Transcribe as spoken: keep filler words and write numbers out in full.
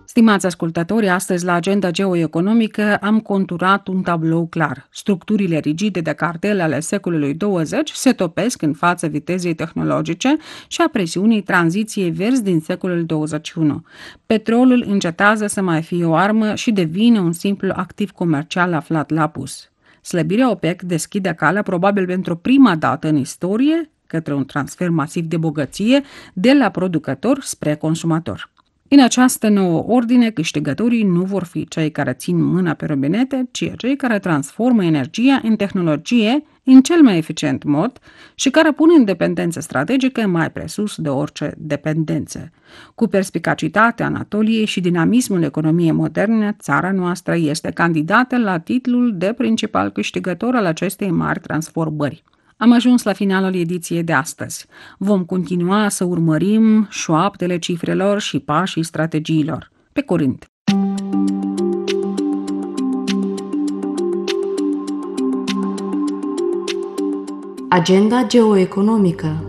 Stimați ascultători, astăzi la Agenda Geoeconomică am conturat un tablou clar. Structurile rigide de cartel ale secolului douăzeci se topesc în fața vitezei tehnologice și a presiunii tranziției verzi din secolul douăzeci și unu. Petrolul încetează să mai fie o armă și devine un simplu activ comercial aflat la pus. Slăbirea OPEC deschide calea probabil pentru prima dată în istorie către un transfer masiv de bogăție de la producător spre consumator. În această nouă ordine, câștigătorii nu vor fi cei care țin mâna pe robinete, ci cei care transformă energia în tehnologie în cel mai eficient mod și care pun independență strategică mai presus de orice dependență. Cu perspicacitatea Anatoliei și dinamismul economiei moderne, țara noastră este candidată la titlul de principal câștigător al acestei mari transformări. Am ajuns la finalul ediției de astăzi. Vom continua să urmărim șoaptele cifrelor și pașii strategiilor. Pe curând! Agenda geoeconomică.